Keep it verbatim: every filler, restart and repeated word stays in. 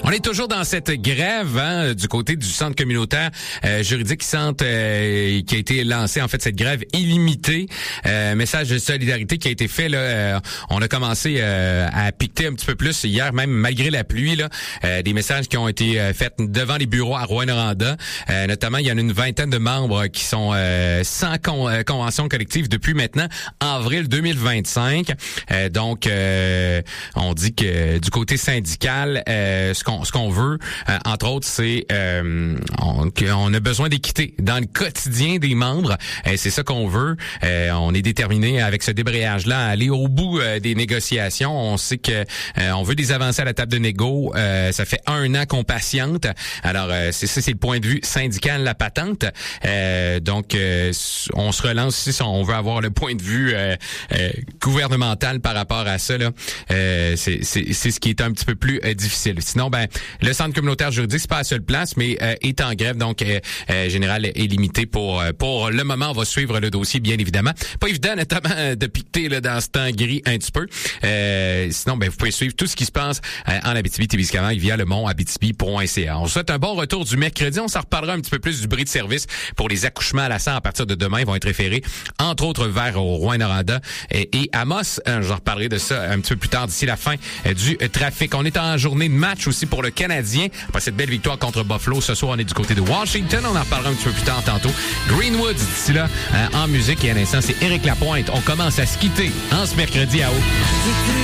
On est toujours dans cette grève hein, du côté du centre communautaire euh, juridique centre euh, qui a été lancé en fait cette grève illimitée. Euh, message de solidarité qui a été fait là. Euh, on a commencé euh, à piqueter un petit peu plus hier même malgré la pluie là. Euh, des messages qui ont été euh, faits devant les bureaux à Rouyn-Noranda. Euh, notamment il y en a une vingtaine de membres qui sont euh, sans con- euh, convention collective depuis maintenant avril deux mille vingt-cinq. Euh, donc euh, on dit que du côté syndical euh, ce qu'on ce qu'on veut euh, entre autres c'est euh, on, qu'on a besoin d'équité dans le quotidien des membres. Euh, c'est ça qu'on veut. Euh, on est déterminé avec ce débrayage-là à aller au bout euh, des négociations. On sait que euh, on veut des avancées à la table de négo. Euh, ça fait un an qu'on patiente. Alors euh, c'est ça, c'est le point de vue syndical, la patente. Euh, donc euh, on se relance si on veut avoir le point de vue euh, euh, gouvernemental par rapport à ça. Là. Euh, c'est, c'est, c'est ce qui est un petit peu plus euh, difficile. Sinon, ben le centre communautaire juridique, c'est pas la seule place, mais euh, est en grève, donc euh, euh, général est limité pour euh, pour le moment. On va suivre le dossier, bien évidemment. Pas évident, notamment, de piqueter là, dans ce temps gris un petit peu. Euh, sinon, ben vous pouvez suivre tout ce qui se passe euh, en Abitibi-Témiscamingue via le mont abitibi point c a. On vous souhaite un bon retour du mercredi. On s'en reparlera un petit peu plus du bris de service pour les accouchements à la sang à partir de demain. Ils vont être référés, entre autres, vers au Rouyn-Noranda et, et Amos. Euh, je reparlerai de ça un petit peu plus tard d'ici la fin euh, du euh, trafic. On est en journée de match aussi pour le Canadien. Après cette belle victoire contre Buffalo, ce soir, on est du côté de Washington. On en reparlera un petit peu plus tard tantôt. Greenwood, d'ici là, euh, en musique. Et à l'instant, c'est Éric Lapointe. On commence à se quitter en ce mercredi à haut.